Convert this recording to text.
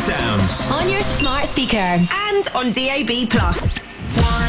sounds. On your smart speaker and on DAB+.